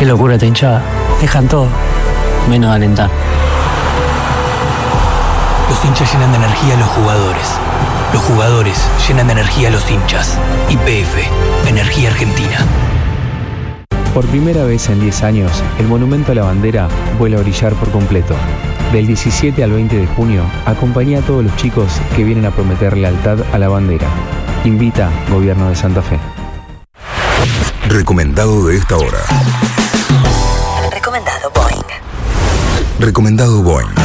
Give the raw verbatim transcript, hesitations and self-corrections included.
Qué locura esta hinchada. Dejan todo, menos alentar. Los hinchas llenan de energía a los jugadores. Los jugadores llenan de energía a los hinchas. Y P F, Energía Argentina. Por primera vez en diez años, el Monumento a la Bandera vuelve a brillar por completo. Del diecisiete al veinte de junio, acompaña a todos los chicos que vienen a prometer lealtad a la bandera. Invita Gobierno de Santa Fe. Recomendado de esta hora. Recomendado Boeing. Recomendado Boeing.